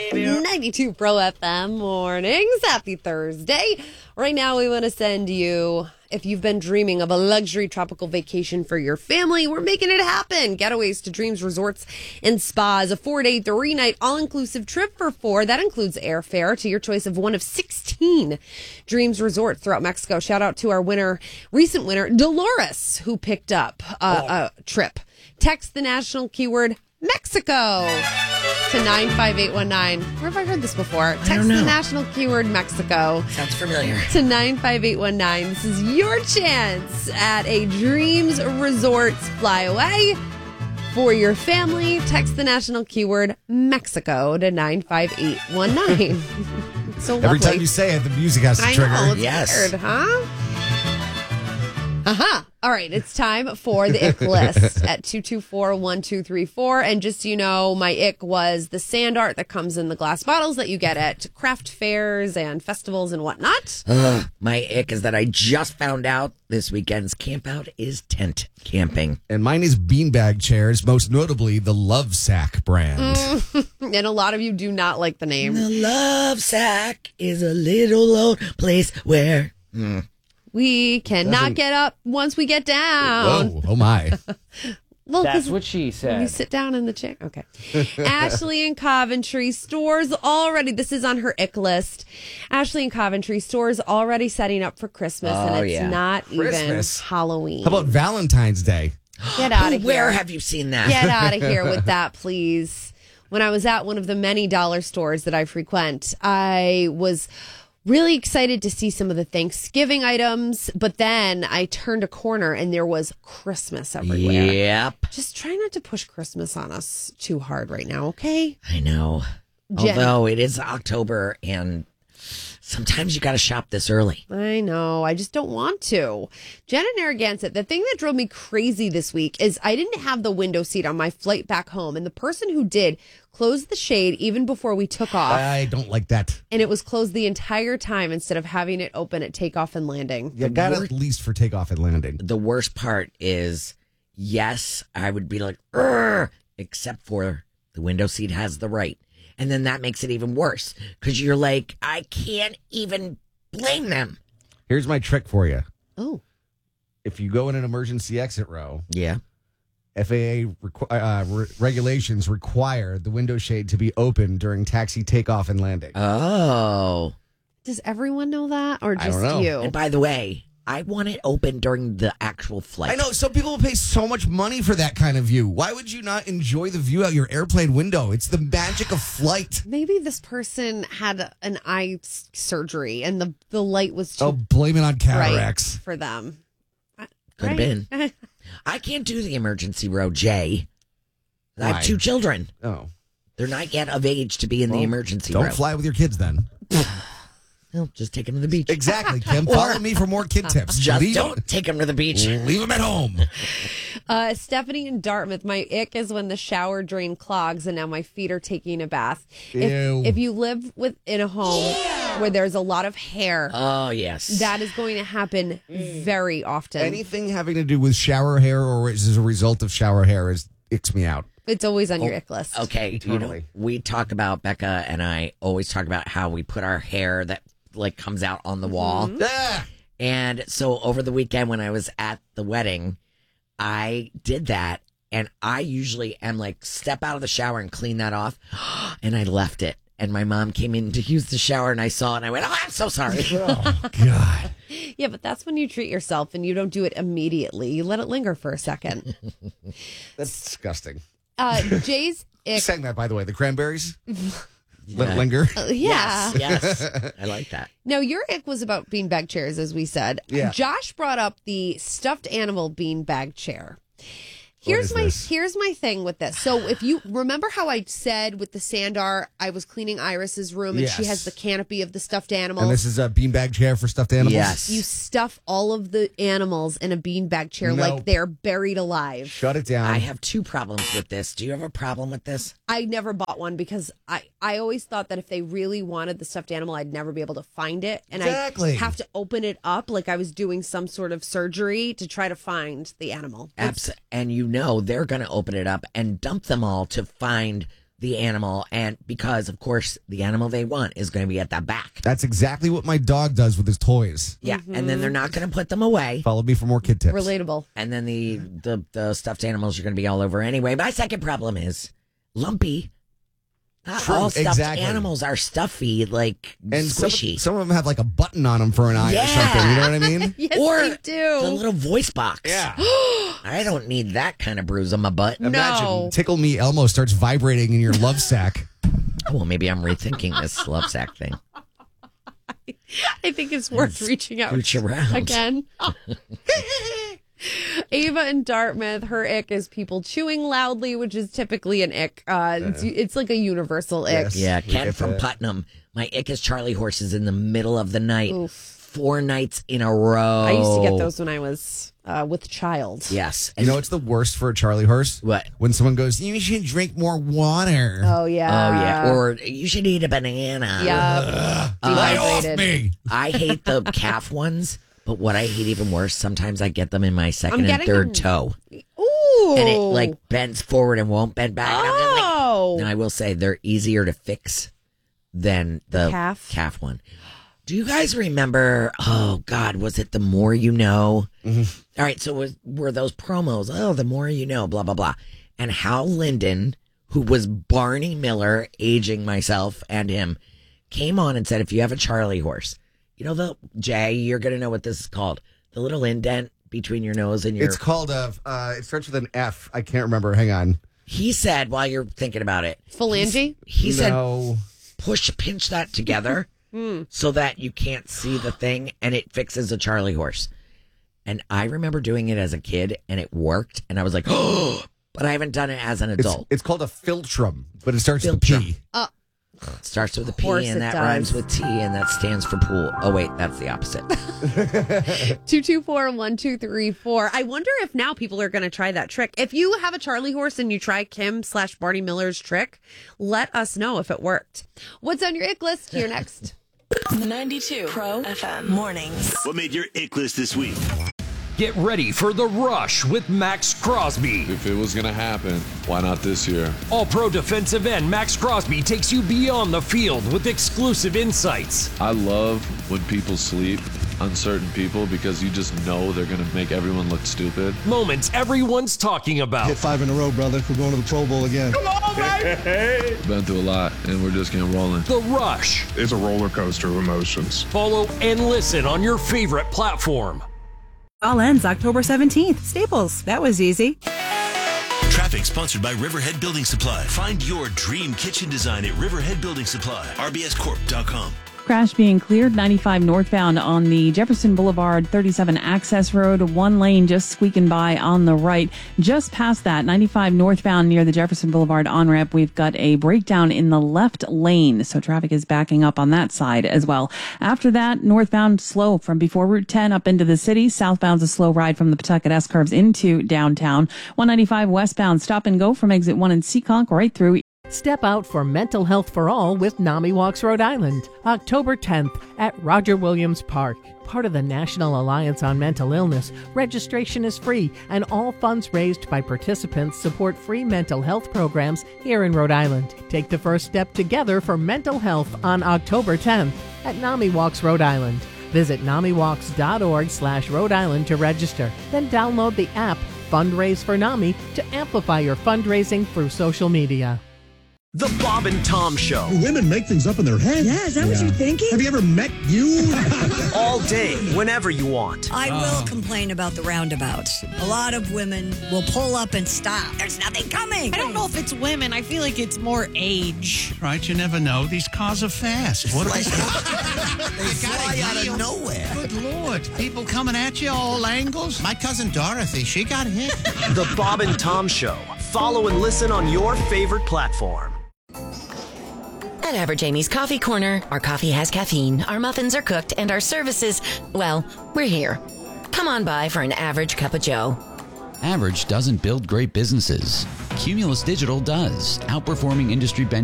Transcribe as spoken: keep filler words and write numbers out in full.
ninety-two Pro F M mornings. Happy Thursday. Right now, we want to send you, if you've been dreaming of a luxury tropical vacation for your family, we're making it happen. Getaways to Dreams Resorts and Spas, a four-day, three-night, all-inclusive trip for four. That includes airfare to your choice of one of sixteen Dreams Resorts throughout Mexico. Shout out to our winner, recent winner, Dolores, who picked up uh, oh. a trip. Text the national keyword Mexico to nine five eight one nine. Where have I heard this before? Text the national keyword Mexico. Sounds familiar. To nine five eight one nine. This is your chance at a Dreams Resorts flyaway for your family. Text the national keyword Mexico to nine five eight one nine. So lovely. Every time you say it, the music has to I trigger. know, it's Yes. weird, huh? Uh-huh. All right, it's time for the ick list at two two four, one two three four. And just so you know, my ick was the sand art that comes in the glass bottles that you get at craft fairs and festivals and whatnot. Ugh, my ick is that I just found out this weekend's camp out is tent camping. And mine is beanbag chairs, most notably the Love Sack brand. Mm. And a lot of you do not like the name. The Love Sack is a little old place where... Mm. We cannot Doesn't- get up once we get down. Whoa, oh my. Well, That's 'cause what she said. You sit down in the chair. Okay. Ashley and Coventry stores already. This is on her ick list. Ashley and Coventry stores already setting up for Christmas, Oh, and it's yeah. not Christmas. even Halloween. How about Valentine's Day? Get out of here. Where have you seen that? Get out of here with that, please. When I was at one of the many dollar stores that I frequent, I was really excited to see some of the Thanksgiving items, but then I turned a corner and there was Christmas everywhere. Yep. Just try not to push Christmas on us too hard right now, okay? I know. Jen. Although it is October and sometimes you got to shop this early. I know. I just don't want to. Jen and Narragansett, the thing that drove me crazy this week is I didn't have the window seat on my flight back home, and the person who did closed the shade even before we took off. I don't like that. And it was closed the entire time instead of having it open at takeoff and landing. You got it at least for takeoff and landing. The worst part is, yes, I would be like, "Urgh," except for the window seat has the right. And then that makes it even worse because you're like, I can't even blame them. Here's my trick for you. Oh. If you go in an emergency exit row, Yeah. F A A requ- uh, re- regulations require the window shade to be open during taxi takeoff and landing. Oh. Does everyone know that or I just don't know. you? And by the way, I want it open during the actual flight. I know some people will pay so much money for that kind of view. Why would you not enjoy the view out your airplane window? It's the magic of flight. Maybe this person had an eye s- surgery and the, the light was too Oh, blame it on bright cataracts. for them. Could have Right? been. I can't do the emergency row, Jay. I Why? have two children. Oh, They're not yet of age to be in Well, the emergency don't row. fly with your kids then. Well, just take them to the beach. Exactly, Kim. Follow me for more kid tips. Just leave, don't take them to the beach. leave them at home. Uh, Stephanie in Dartmouth, my ick is when the shower drain clogs and now my feet are taking a bath. Ew. If, if you live with in a home where there's a lot of hair, Oh, yes. that is going to happen very often. Anything having to do with shower hair or is as a result of shower hair is icks me out. It's always on your ick list. Okay, you know, Totally. we talk about, Becca and I always talk about how we put our hair that like comes out on the wall. Ah! And so over the weekend when I was at the wedding, I did that. And I usually am like, step out of the shower and clean that off. And I left it. And my mom came in to use the shower and I saw it and I went, oh, I'm so sorry. Oh, God. Yeah, but that's when you treat yourself and you don't do it immediately. You let it linger for a second. That's disgusting. Uh, Jay's ick. Saying that, by the way, the cranberries let Yeah. it linger. Uh, yeah. Yes. I like that. No, your ick was about beanbag chairs, as we said. Yeah. Josh brought up the stuffed animal beanbag chair. Here's is my this? here's my thing with this. So if you remember how I said with the sand art, I was cleaning Iris's room and she Yes. has the canopy of the stuffed animals. And this is a beanbag chair for stuffed animals? Yes. You stuff all of the animals in a beanbag chair No. like they're buried alive. Shut it down. I have two problems with this. Do you have a problem with this? I never bought one because I, I always thought that if they really wanted the stuffed animal, I'd never be able to find it. And Exactly. I have to open it up like I was doing some sort of surgery to try to find the animal. It's- Abs- and you know they're going to open it up and dump them all to find the animal, and because of course the animal they want is going to be at the back. That's exactly what my dog does with his toys. Yeah, and then they're not going to put them away. Follow me for more kid tips. Relatable. And then the the, the stuffed animals are going to be all over anyway. My second problem is lumpy. Not True, all stuffed exactly. animals are stuffy, like And some, squishy. some of them have like a button on them for an eye Yeah. or something. You know what I mean? Yes, or they do. the little voice box. Yeah. I don't need that kind of bruise on my butt. Imagine No. Tickle Me Elmo starts vibrating in your love sack. Oh, well, maybe I'm rethinking this love sack thing. I think it's worth reaching out Reach around. again. Ava in Dartmouth, her ick is people chewing loudly, which is typically an ick. Uh, it's, it's like a universal ick. Yes. Yeah, We Ken get from that. Putnam. My ick is Charlie horses in the middle of the night. Oof. Four nights in a row. I used to get those when I was uh, with child. Yes. You know what's the worst for a Charlie horse? What? When someone goes, you should drink more water. Oh, yeah. Oh, yeah. Or you should eat a banana. Yeah. Lay off Dehydrated. me. I hate the calf ones, but what I hate even worse, sometimes I get them in my second I'm and getting third them- toe. Ooh. And it like bends forward and won't bend back. And I'm just like, Oh. now I will say they're easier to fix than the, The calf? calf one. Do you guys remember? Oh God, was it The More You Know? Mm-hmm. All right, so was, were those promos? Oh, The More You Know, blah blah blah. And Hal Linden, who was Barney Miller, aging myself and him, came on and said, if you have a Charlie horse, you know the Jay, you're gonna know what this is called. The little indent between your nose and your. It's called a, uh, it starts with an F. I can't remember. Hang on. He said, while you're thinking about it, Phalange? he said, no. push, pinch that together so that you can't see the thing and it fixes a Charlie horse. And I remember doing it as a kid and it worked. And I was like, oh, but I haven't done it as an It's, adult. it's called a philtrum, but it starts with a Philtrum. P. It starts with a P course and it that does. rhymes with T and that stands for pool. Oh, wait, that's the opposite. two two four, one two three four. I wonder if now people are going to try that trick. If you have a Charlie horse and you try Kim slash Barney Miller's trick, let us know if it worked. What's on your ick list? Here next. ninety-two Pro F M Mornings. What made your ick list this week? Get ready for The Rush with Max Crosby. If it was going to happen, why not this year? All-Pro defensive end Max Crosby takes you beyond the field with exclusive insights. I love when people sleep on certain people because you just know they're going to make everyone look stupid. Moments everyone's talking about. Hit five in a row, brother. We're going to the Pro Bowl again. Been through a lot, and we're just getting rolling. The Rush. It's a roller coaster of emotions. Follow and listen on your favorite platform. All ends October seventeenth. Staples. That was easy. Traffic sponsored by Riverhead Building Supply. Find your dream kitchen design at Riverhead Building Supply. R B S corp dot com. Crash being cleared, ninety-five northbound on the Jefferson Boulevard thirty-seven access road. One lane just squeaking by on the right. Just past that, ninety-five northbound near the Jefferson Boulevard on-ramp, we've got a breakdown in the left lane. So traffic is backing up on that side as well. After that, northbound slow from before Route ten up into the city. Southbound's a slow ride from the Pawtucket S-curves into downtown. one ninety-five westbound stop and go from exit one in Seekonk right through. Step out for Mental Health for All with NAMI Walks Rhode Island, October tenth at Roger Williams Park. Part of the National Alliance on Mental Illness, registration is free and all funds raised by participants support free mental health programs here in Rhode Island. Take the first step together for mental health on October tenth at NAMI Walks Rhode Island. Visit namiwalks.org slash Rhode Island to register. Then download the app Fundraise for NAMI to amplify your fundraising through social media. The Bob and Tom Show. Women make things up in their head. Yeah, is that what you're thinking? Have you ever met you? All day, whenever you want. I will complain about the roundabouts. A lot of women will pull up and stop. There's nothing coming. I don't know if it's women. I feel like it's more age. Right, you never know. These cars are fast. What They fly out of nowhere. Good Lord. People coming at you all angles. My cousin Dorothy, she got hit. The Bob and Tom Show. Follow and listen on your favorite platform. At Average Amy's Coffee Corner, our coffee has caffeine, our muffins are cooked, and our services, well, we're here. Come on by for an average cup of joe. Average doesn't build great businesses. Cumulus Digital does, outperforming industry benchmarks.